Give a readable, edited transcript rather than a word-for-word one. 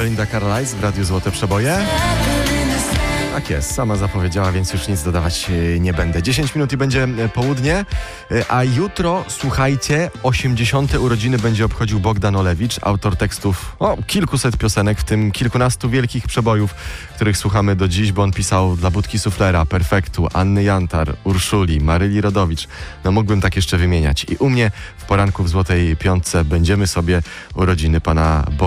Belinda Carlisle w Radiu Złote Przeboje. Tak jest, sama zapowiedziała, więc już nic dodawać nie będę. 10 minut i będzie południe, a jutro, słuchajcie, 80. urodziny będzie obchodził Bogdan Olewicz, autor tekstów kilkuset piosenek, w tym kilkunastu wielkich przebojów, których słuchamy do dziś, bo on pisał dla Budki Suflera, Perfektu, Anny Jantar, Urszuli, Maryli Rodowicz. No mógłbym tak jeszcze wymieniać. I u mnie w poranku w Złotej Piątce będziemy sobie urodziny pana